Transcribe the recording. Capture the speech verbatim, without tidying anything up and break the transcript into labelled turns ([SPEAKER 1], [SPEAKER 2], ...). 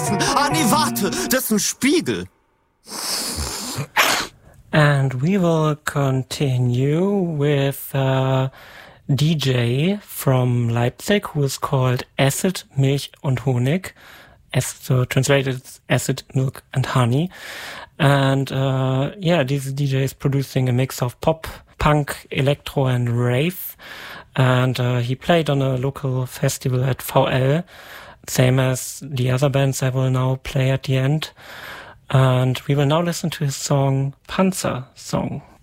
[SPEAKER 1] vergessen. Ah, nee, warte, das ist ein Spiegel.
[SPEAKER 2] And we will continue with a D J from Leipzig who is called Acid, Milch und Honig. As, so translated Acid, Milk and Honey. And uh, yeah, this D J is producing a mix of pop, punk, electro and rave. And uh, he played on a local festival at V L, same as the other bands I will now play at the end. And we will now listen to his song Panzer Song.